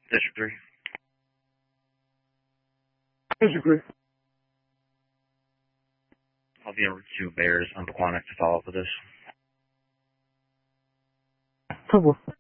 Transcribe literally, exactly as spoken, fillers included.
District three. District three. I'll be en route to Bears on Pequannock to follow up with this. Trouble.